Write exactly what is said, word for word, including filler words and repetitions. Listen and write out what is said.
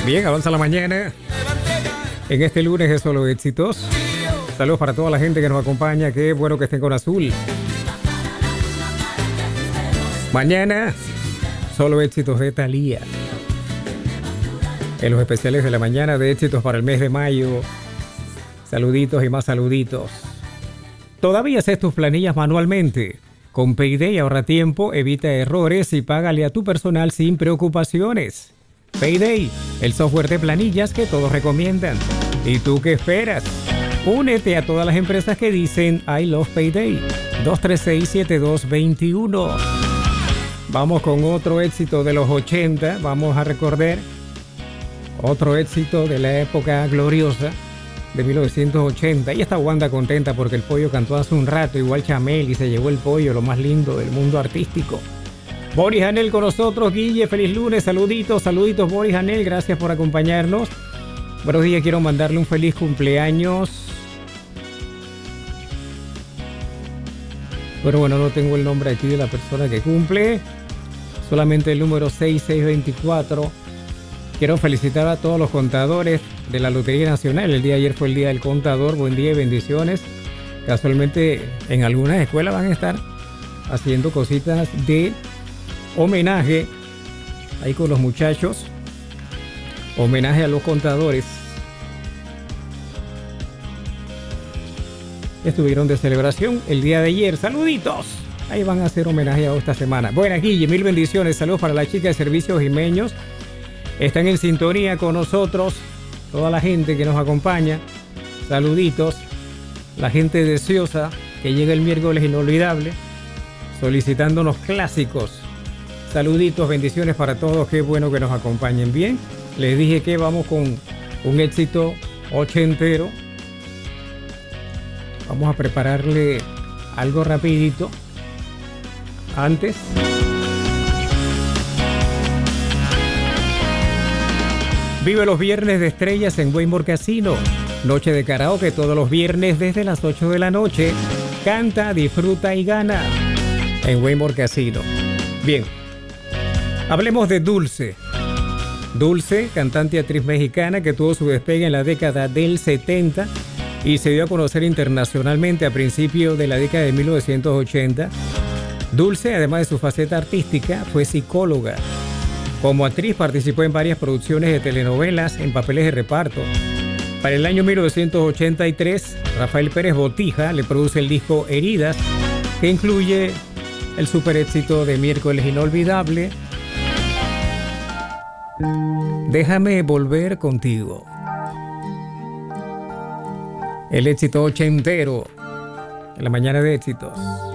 Bien, avanza la mañana. En este lunes es solo éxitos. Saludos para toda la gente que nos acompaña. Qué bueno que estén con Azul. Mañana, solo éxitos de Thalía. En los especiales de la mañana de éxitos para el mes de mayo. Saluditos y más saluditos. ¿Todavía haces tus planillas manualmente? Con Payday ahorra tiempo, evita errores y págale a tu personal sin preocupaciones. Payday, el software de planillas que todos recomiendan. ¿Y tú qué esperas? Únete a todas las empresas que dicen I love Payday. dos tres seis, siete dos dos uno. Vamos con otro éxito de los ochenta. Vamos a recordar otro éxito de la época gloriosa de mil novecientos ochenta. Y está Wanda contenta porque el pollo cantó hace un rato, igual Chamel, y se llevó el pollo, lo más lindo del mundo artístico. Boris Janel con nosotros. Guille, feliz lunes, saluditos, saluditos Boris Janel, gracias por acompañarnos. Buenos días, quiero mandarle un feliz cumpleaños. Pero bueno, no tengo el nombre aquí de la persona que cumple, solamente el número seis seis veinticuatro. Quiero felicitar a todos los contadores de la Lotería Nacional. El día de ayer fue el Día del Contador. Buen día y bendiciones. Casualmente en algunas escuelas van a estar haciendo cositas de homenaje ahí con los muchachos. Homenaje a los contadores. Estuvieron de celebración el día de ayer. ¡Saluditos! Ahí van a hacer homenaje a esta semana. Buenas, Guille, mil bendiciones. Saludos para la chica de servicios jimeños. Están en sintonía con nosotros. Toda la gente que nos acompaña. Saluditos. La gente deseosa que llega el miércoles inolvidable. Solicitándonos clásicos. Saluditos, bendiciones para todos. Qué bueno que nos acompañen bien. Les dije que vamos con un éxito ochentero. Vamos a prepararle algo rapidito. Antes, vive los viernes de estrellas en Waymore Casino. Noche de karaoke todos los viernes desde las ocho de la noche. Canta, disfruta y gana en Waymore Casino. Bien, hablemos de Dulce. Dulce, cantante y actriz mexicana que tuvo su despegue en la década del setenta y se dio a conocer internacionalmente a principios de la década de mil novecientos ochenta. Dulce, además de su faceta artística, fue psicóloga. Como actriz participó en varias producciones de telenovelas en papeles de reparto. Para el año mil novecientos ochenta y tres, Rafael Pérez Botija le produce el disco Heridas, que incluye el super éxito de Miércoles Inolvidable, Déjame volver contigo. El éxito ochentero en la mañana de éxitos.